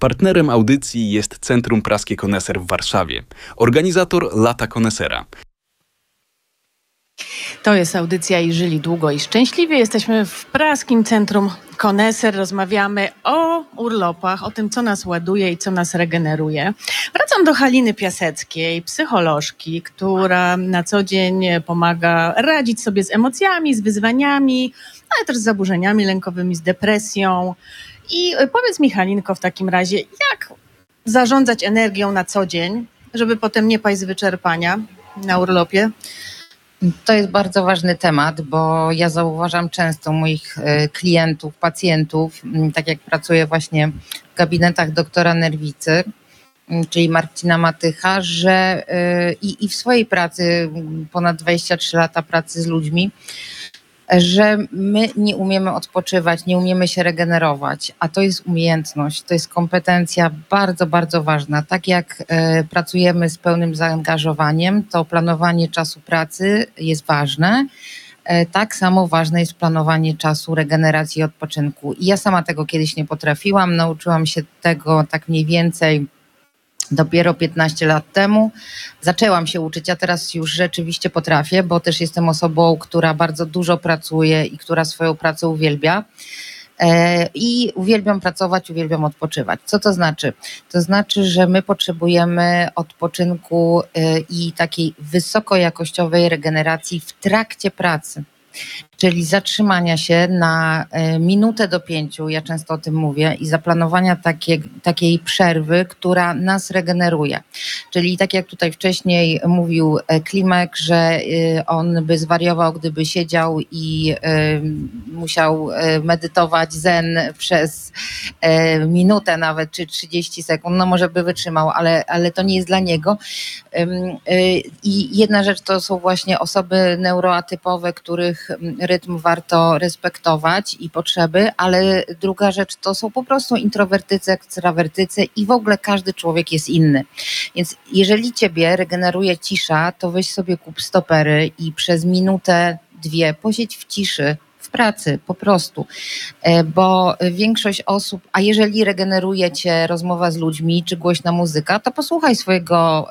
Partnerem audycji jest Centrum Praskie Koneser w Warszawie. Organizator Lata Konesera. To jest audycja i żyli długo i szczęśliwie. Jesteśmy w Praskim Centrum Koneser. Rozmawiamy o urlopach, o tym, co nas ładuje i co nas regeneruje. Wracam do Haliny Piaseckiej, psycholożki, która na co dzień pomaga radzić sobie z emocjami, z wyzwaniami, ale też z zaburzeniami lękowymi, z depresją. I powiedz mi, Halinko, w takim razie, jak zarządzać energią na co dzień, żeby potem nie paść z wyczerpania na urlopie? To jest bardzo ważny temat, bo ja zauważam często moich klientów, pacjentów, tak jak pracuję właśnie w gabinetach doktora Nerwicy, czyli Marcina Matycha, że i w swojej pracy, ponad 23 lata pracy z ludźmi, że my nie umiemy odpoczywać, nie umiemy się regenerować, a to jest umiejętność, to jest kompetencja bardzo, bardzo ważna. Tak jak pracujemy z pełnym zaangażowaniem, to planowanie czasu pracy jest ważne. Tak samo ważne jest planowanie czasu regeneracji i odpoczynku. I ja sama tego kiedyś nie potrafiłam, nauczyłam się tego tak mniej więcej dopiero 15 lat temu. Zaczęłam się uczyć, ja teraz już rzeczywiście potrafię, bo też jestem osobą, która bardzo dużo pracuje i która swoją pracę uwielbia. I uwielbiam pracować, uwielbiam odpoczywać. Co to znaczy? To znaczy, że my potrzebujemy odpoczynku i takiej wysokojakościowej regeneracji w trakcie pracy. Czyli zatrzymania się na minutę do 5, ja często o tym mówię, i zaplanowania takiej przerwy, która nas regeneruje. Czyli tak jak tutaj wcześniej mówił Klimek, że on by zwariował, gdyby siedział i musiał medytować zen przez minutę nawet, czy 30 sekund, no może by wytrzymał, ale to nie jest dla niego. I jedna rzecz to są właśnie osoby neuroatypowe, których rytm warto respektować i potrzeby, ale druga rzecz to są po prostu introwertycy, ekstrawertycy i w ogóle każdy człowiek jest inny. Więc jeżeli ciebie regeneruje cisza, to weź sobie kup stopery i przez minutę, 2 posiedź w ciszy, w pracy po prostu, bo większość osób, a jeżeli regeneruje cię rozmowa z ludźmi czy głośna muzyka, to posłuchaj swojego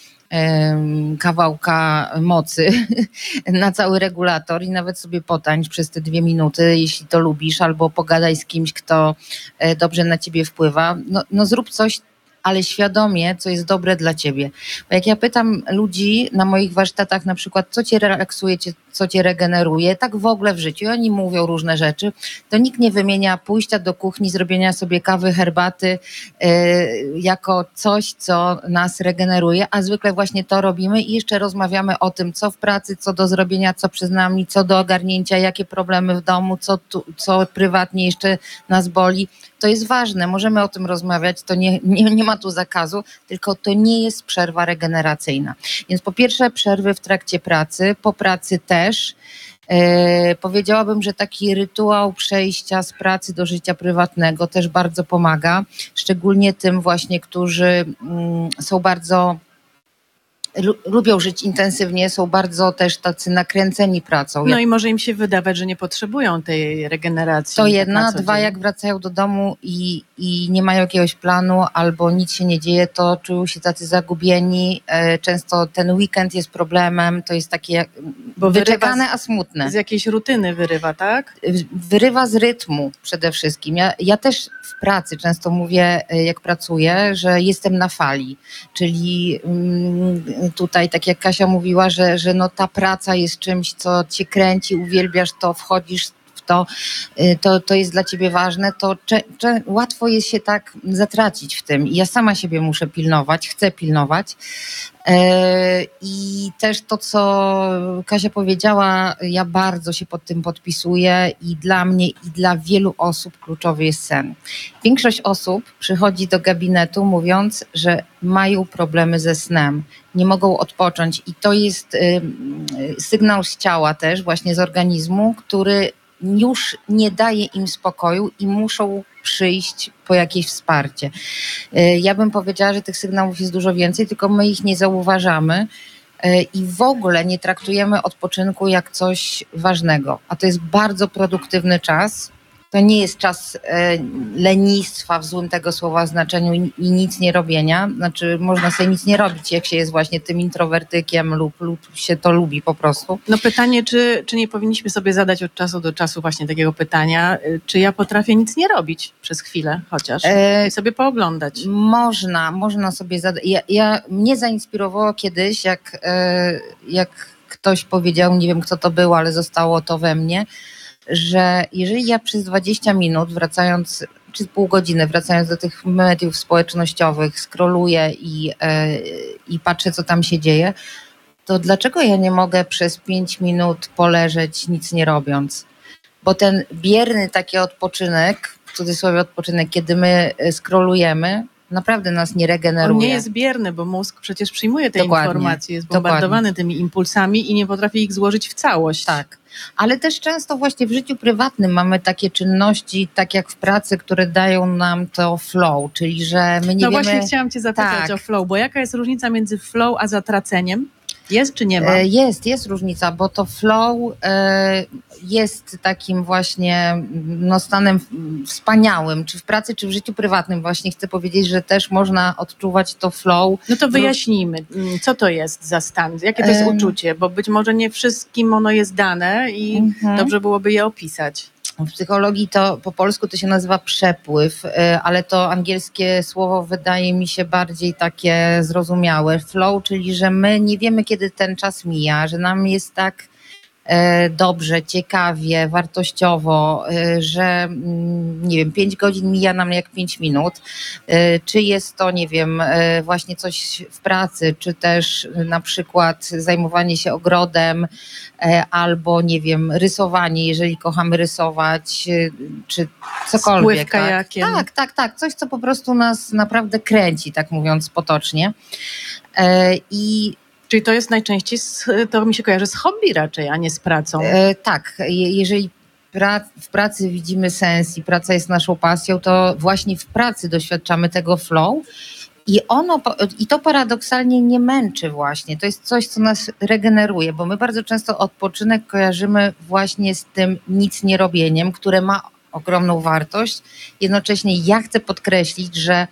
kawałka mocy na cały regulator i nawet sobie potańcz przez te 2 minuty, jeśli to lubisz, albo pogadaj z kimś, kto dobrze na ciebie wpływa. No zrób coś, ale świadomie, co jest dobre dla ciebie. Bo jak ja pytam ludzi na moich warsztatach na przykład, co cię relaksuje, co cię regeneruje, tak w ogóle w życiu, i oni mówią różne rzeczy, to nikt nie wymienia pójścia do kuchni, zrobienia sobie kawy, herbaty jako coś, co nas regeneruje, a zwykle właśnie to robimy i jeszcze rozmawiamy o tym, co w pracy, co do zrobienia, co przed nami, co do ogarnięcia, jakie problemy w domu, co prywatnie jeszcze nas boli. To jest ważne, możemy o tym rozmawiać, to nie ma tu zakazu, tylko to nie jest przerwa regeneracyjna. Więc po pierwsze przerwy w trakcie pracy, po pracy też. Powiedziałabym, że taki rytuał przejścia z pracy do życia prywatnego też bardzo pomaga, szczególnie tym właśnie, którzy są bardzo lubią żyć intensywnie, są bardzo też tacy nakręceni pracą. No i może im się wydawać, że nie potrzebują tej regeneracji. To jedna, 2, jak wracają do domu i nie mają jakiegoś planu albo nic się nie dzieje, to czują się tacy zagubieni. Często ten weekend jest problemem, to jest takie wyczekane, a smutne. Z jakiejś rutyny wyrywa, tak? Wyrywa z rytmu przede wszystkim. Ja też w pracy często mówię, jak pracuję, że jestem na fali, czyli tutaj, tak jak Kasia mówiła, że no ta praca jest czymś, co cię kręci, uwielbiasz to, wchodzisz w to jest dla ciebie ważne, to łatwo jest się tak zatracić w tym. I ja sama siebie muszę pilnować, chcę pilnować. I też to, co Kasia powiedziała, ja bardzo się pod tym podpisuję i dla mnie i dla wielu osób kluczowy jest sen. Większość osób przychodzi do gabinetu mówiąc, że mają problemy ze snem, nie mogą odpocząć i to jest sygnał z ciała też, właśnie z organizmu, który już nie daje im spokoju i muszą przyjść po jakieś wsparcie. Ja bym powiedziała, że tych sygnałów jest dużo więcej, tylko my ich nie zauważamy i w ogóle nie traktujemy odpoczynku jak coś ważnego, a to jest bardzo produktywny czas. To nie jest czas lenistwa w złym tego słowa znaczeniu i nic nie robienia. Znaczy można sobie nic nie robić, jak się jest właśnie tym introwertykiem lub się to lubi po prostu. No pytanie, czy nie powinniśmy sobie zadać od czasu do czasu właśnie takiego pytania, czy ja potrafię nic nie robić przez chwilę chociaż i sobie pooglądać. Można sobie zadać. Mnie zainspirowało kiedyś, jak ktoś powiedział, nie wiem kto to był, ale zostało to we mnie, że jeżeli ja przez 20 minut wracając, czy pół godziny wracając do tych mediów społecznościowych, scrolluję i patrzę, co tam się dzieje, to dlaczego ja nie mogę przez 5 minut poleżeć nic nie robiąc? Bo ten bierny taki odpoczynek, w cudzysłowie odpoczynek, kiedy my scrollujemy, naprawdę nas nie regeneruje. On nie jest bierny, bo mózg przecież przyjmuje te Dokładnie, informacje, jest bombardowany tymi impulsami i nie potrafi ich złożyć w całość. Tak, ale też często właśnie w życiu prywatnym mamy takie czynności, tak jak w pracy, które dają nam to flow, czyli że my nie wiemy... No właśnie chciałam cię zapytać o flow, bo jaka jest różnica między flow a zatraceniem? Jest czy nie ma? Jest różnica, bo to flow jest takim właśnie stanem wspaniałym, czy w pracy, czy w życiu prywatnym. Właśnie chcę powiedzieć, że też można odczuwać to flow. No to wyjaśnijmy, co to jest za stan, jakie to jest uczucie, bo być może nie wszystkim ono jest dane i dobrze byłoby je opisać. W psychologii to po polsku to się nazywa przepływ, ale to angielskie słowo wydaje mi się bardziej takie zrozumiałe. Flow, czyli że my nie wiemy, kiedy ten czas mija, że nam jest tak dobrze, ciekawie, wartościowo, że nie wiem, 5 godzin mija nam jak 5 minut. Czy jest to, nie wiem, właśnie coś w pracy, czy też na przykład zajmowanie się ogrodem, albo nie wiem, rysowanie, jeżeli kochamy rysować, czy cokolwiek. Spływ kajakiem. Tak. Coś, co po prostu nas naprawdę kręci, tak mówiąc potocznie. Czyli to jest najczęściej, to mi się kojarzy z hobby raczej, a nie z pracą. Tak, jeżeli w pracy widzimy sens i praca jest naszą pasją, to właśnie w pracy doświadczamy tego flow i to paradoksalnie nie męczy właśnie. To jest coś, co nas regeneruje, bo my bardzo często odpoczynek kojarzymy właśnie z tym nic nie robieniem, które ma ogromną wartość. Jednocześnie ja chcę podkreślić, że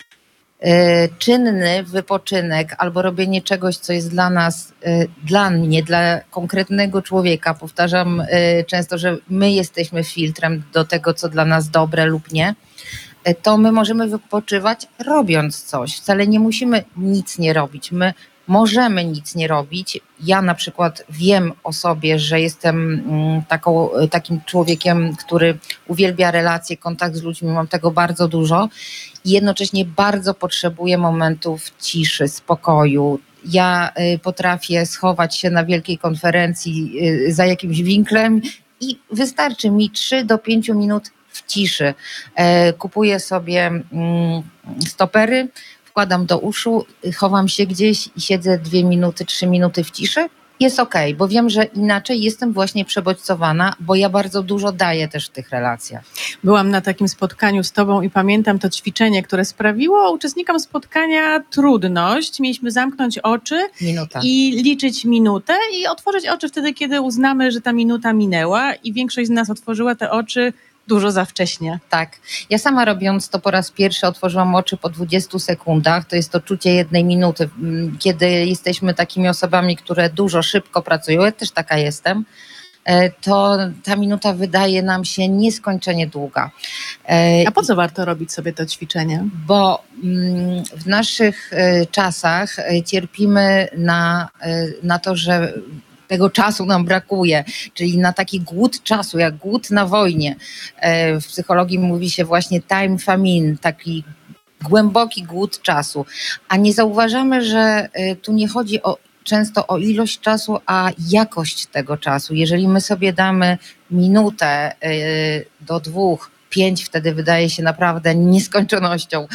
czynny wypoczynek albo robienie czegoś, co jest dla nas, dla mnie, dla konkretnego człowieka, powtarzam często, że my jesteśmy filtrem do tego, co dla nas dobre lub nie, to my możemy wypoczywać robiąc coś. Wcale nie musimy nic nie robić. My możemy nic nie robić. Ja na przykład wiem o sobie, że jestem takim człowiekiem, który uwielbia relacje, kontakt z ludźmi, mam tego bardzo dużo i jednocześnie bardzo potrzebuję momentów ciszy, spokoju. Ja potrafię schować się na wielkiej konferencji za jakimś winklem i wystarczy mi 3 do 5 minut w ciszy. Kupuję sobie stopery, wkładam do uszu, chowam się gdzieś i siedzę 2 minuty, 3 minuty w ciszy. Jest okej, bo wiem, że inaczej jestem właśnie przebodźcowana, bo ja bardzo dużo daję też w tych relacjach. Byłam na takim spotkaniu z tobą i pamiętam to ćwiczenie, które sprawiło uczestnikom spotkania trudność. Mieliśmy zamknąć oczy i liczyć minutę i otworzyć oczy wtedy, kiedy uznamy, że ta minuta minęła i większość z nas otworzyła te oczy dużo za wcześnie. Tak. Ja sama robiąc to po raz pierwszy otworzyłam oczy po 20 sekundach. To jest to czucie 1 minuty. Kiedy jesteśmy takimi osobami, które dużo, szybko pracują, ja też taka jestem, to ta minuta wydaje nam się nieskończenie długa. A po co warto robić sobie to ćwiczenie? Bo w naszych czasach cierpimy na to, że tego czasu nam brakuje, czyli na taki głód czasu, jak głód na wojnie. W psychologii mówi się właśnie time famine, taki głęboki głód czasu. A nie zauważamy, że tu nie chodzi często o ilość czasu, a jakość tego czasu. Jeżeli my sobie damy minutę do 2, 5, wtedy wydaje się naprawdę nieskończonością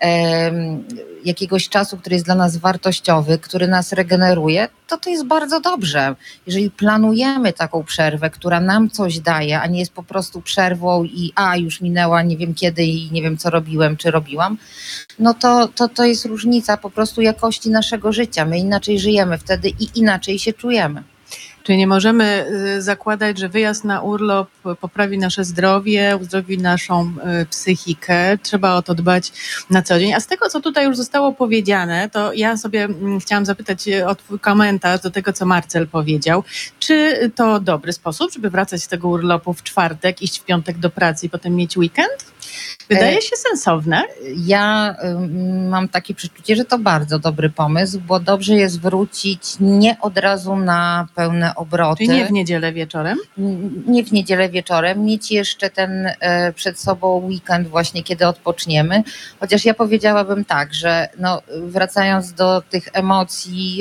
jakiegoś czasu, który jest dla nas wartościowy, który nas regeneruje, to jest bardzo dobrze. Jeżeli planujemy taką przerwę, która nam coś daje, a nie jest po prostu przerwą i już minęła, nie wiem kiedy i nie wiem co robiłem czy robiłam, no to jest różnica po prostu jakości naszego życia. My inaczej żyjemy wtedy i inaczej się czujemy. Czyli nie możemy zakładać, że wyjazd na urlop poprawi nasze zdrowie, uzdrowi naszą psychikę. Trzeba o to dbać na co dzień. A z tego, co tutaj już zostało powiedziane, to ja sobie chciałam zapytać o twój komentarz do tego, co Marcel powiedział. Czy to dobry sposób, żeby wracać z tego urlopu w czwartek, iść w piątek do pracy i potem mieć weekend? Wydaje się sensowne. Ja mam takie przeczucie, że to bardzo dobry pomysł, bo dobrze jest wrócić nie od razu na pełne obroty. Czyli nie w niedzielę wieczorem? Nie w niedzielę wieczorem, mieć jeszcze ten przed sobą weekend właśnie, kiedy odpoczniemy. Chociaż ja powiedziałabym tak, że no, wracając do tych emocji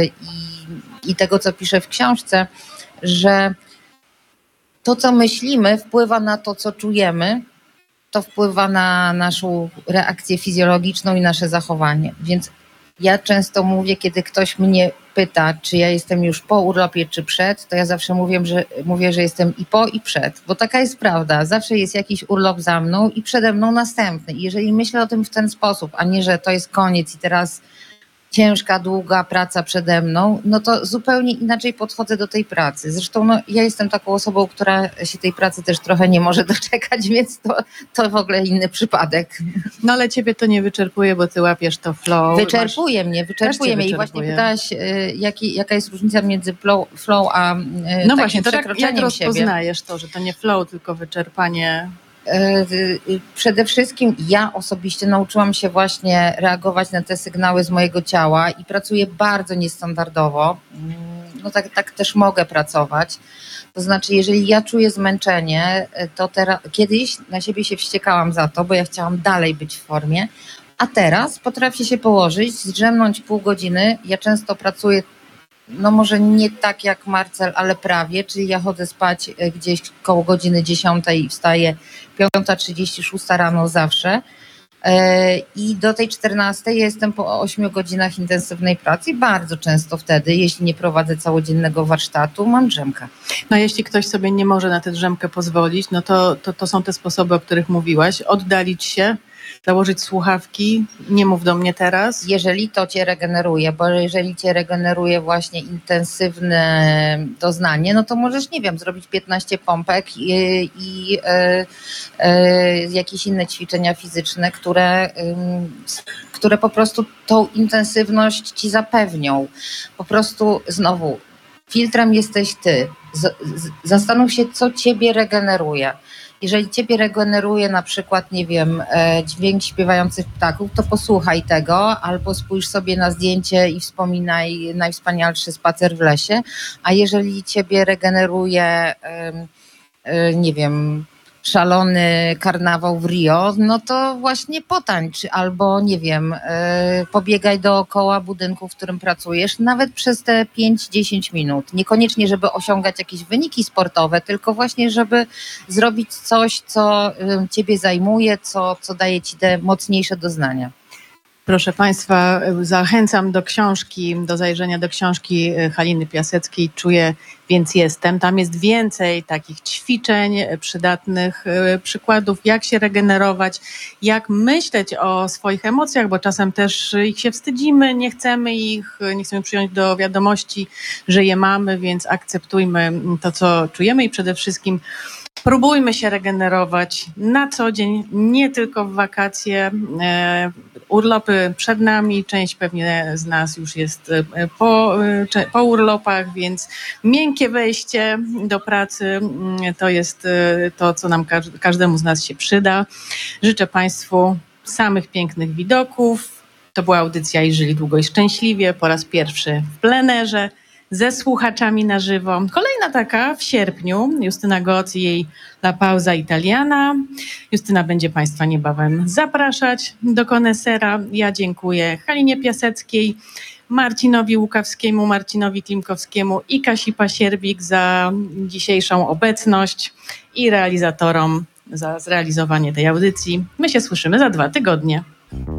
i tego, co piszę w książce, że to, co myślimy, wpływa na to, co czujemy, to wpływa na naszą reakcję fizjologiczną i nasze zachowanie. Więc ja często mówię, kiedy ktoś mnie pyta, czy ja jestem już po urlopie, czy przed, to ja zawsze mówię, że jestem i po, i przed. Bo taka jest prawda. Zawsze jest jakiś urlop za mną i przede mną następny. I jeżeli myślę o tym w ten sposób, a nie, że to jest koniec i teraz ciężka, długa praca przede mną, no to zupełnie inaczej podchodzę do tej pracy. Zresztą no, ja jestem taką osobą, która się tej pracy też trochę nie może doczekać, więc to w ogóle inny przypadek. No ale ciebie to nie wyczerpuje, bo ty łapiesz to flow. Wyczerpuje mnie. I właśnie pytałaś, jaka jest różnica między flow a no właśnie, to przekroczeniem jak rozpoznajesz siebie? to, że to nie flow, tylko wyczerpanie? Przede wszystkim ja osobiście nauczyłam się właśnie reagować na te sygnały z mojego ciała i pracuję bardzo niestandardowo. No tak też mogę pracować. To znaczy, jeżeli ja czuję zmęczenie, to kiedyś na siebie się wściekałam za to, bo ja chciałam dalej być w formie, a teraz potrafię się położyć, zdrzemnąć pół godziny. Ja często pracuję, no może nie tak jak Marcel, ale prawie, czyli ja chodzę spać gdzieś koło godziny 10 i wstaję 5:36 rano zawsze i do tej 14 jestem po 8 godzinach intensywnej pracy i bardzo często wtedy, jeśli nie prowadzę całodziennego warsztatu, mam drzemkę. No jeśli ktoś sobie nie może na tę drzemkę pozwolić, no to są te sposoby, o których mówiłaś. Oddalić się, założyć słuchawki, nie mów do mnie teraz. Jeżeli to cię regeneruje, bo jeżeli cię regeneruje właśnie intensywne doznanie, no to możesz, nie wiem, zrobić 15 pompek i jakieś inne ćwiczenia fizyczne, które po prostu tą intensywność ci zapewnią. Po prostu znowu, filtrem jesteś ty. Zastanów się, co ciebie regeneruje. Jeżeli ciebie regeneruje na przykład, nie wiem, dźwięk śpiewających ptaków, to posłuchaj tego albo spójrz sobie na zdjęcie i wspominaj najwspanialszy spacer w lesie. A jeżeli ciebie regeneruje, nie wiem, szalony karnawał w Rio, no to właśnie potańcz albo, nie wiem, pobiegaj dookoła budynku, w którym pracujesz, nawet przez te 5-10 minut. Niekoniecznie, żeby osiągać jakieś wyniki sportowe, tylko właśnie, żeby zrobić coś, co ciebie zajmuje, co daje ci te mocniejsze doznania. Proszę Państwa, zachęcam do książki, do zajrzenia do książki Haliny Piaseckiej Czuję, więc jestem. Tam jest więcej takich ćwiczeń, przydatnych przykładów, jak się regenerować, jak myśleć o swoich emocjach, bo czasem też ich się wstydzimy, nie chcemy przyjąć do wiadomości, że je mamy, więc akceptujmy to, co czujemy i przede wszystkim próbujmy się regenerować na co dzień, nie tylko w wakacje. Urlopy przed nami, część pewnie z nas już jest po urlopach, więc miękkie wejście do pracy to jest to, co nam każdemu z nas się przyda. Życzę Państwu samych pięknych widoków. To była audycja I żyli długo i szczęśliwie, po raz pierwszy w plenerze, ze słuchaczami na żywo. Kolejna taka w sierpniu, Justyna Goc i jej La Pausa Italiana. Justyna będzie Państwa niebawem zapraszać do Konesera. Ja dziękuję Halinie Piaseckiej, Marcinowi Łukawskiemu, Marcinowi Klimkowskiemu i Kasi Pasierbik za dzisiejszą obecność i realizatorom za zrealizowanie tej audycji. My się słyszymy za 2 tygodnie.